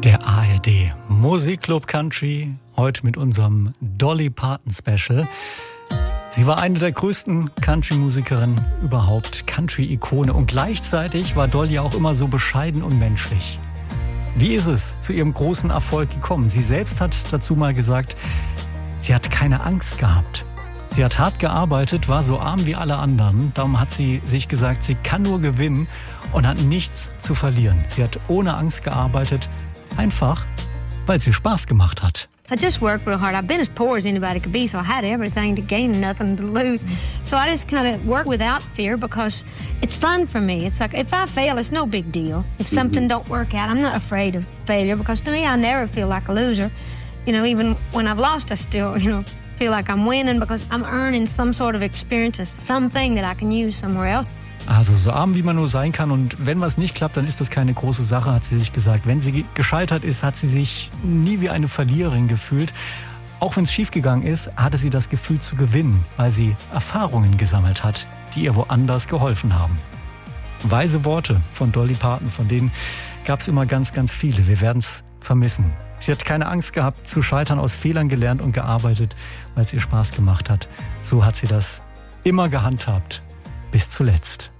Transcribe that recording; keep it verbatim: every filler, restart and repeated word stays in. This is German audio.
Der A R D Musikclub Country, heute mit unserem Dolly Parton Special. Sie war eine der größten Country-Musikerinnen überhaupt, Country-Ikone, und gleichzeitig war Dolly auch immer so bescheiden und menschlich. Wie ist es zu ihrem großen Erfolg gekommen? Sie selbst hat dazu mal gesagt, sie hat keine Angst gehabt. Sie hat hart gearbeitet, war so arm wie alle anderen. Darum hat sie sich gesagt, sie kann nur gewinnen und hat nichts zu verlieren. Sie hat ohne Angst gearbeitet, einfach weil sie Spaß gemacht hat. I just worked real hard. I've been as poor as anybody could be, so I had everything to gain and nothing to lose. So I just kind of work without fear because it's fun for me. It's like if I fail, it's no big deal. If something don't work out, I'm not afraid of failure because to me, I never feel like a loser. You know, even when I've lost, I still, you know, feel like I'm winning because I'm earning some sort of experience, something that I can use somewhere else. Also so arm, wie man nur sein kann, und wenn was nicht klappt, dann ist das keine große Sache, hat sie sich gesagt. Wenn sie gescheitert ist, hat sie sich nie wie eine Verliererin gefühlt. Auch wenn es schiefgegangen ist, hatte sie das Gefühl zu gewinnen, weil sie Erfahrungen gesammelt hat, die ihr woanders geholfen haben. Weise Worte von Dolly Parton, von denen gab es immer ganz, ganz viele. Wir werden es vermissen. Sie hat keine Angst gehabt zu scheitern, aus Fehlern gelernt und gearbeitet, weil es ihr Spaß gemacht hat. So hat sie das immer gehandhabt, bis zuletzt.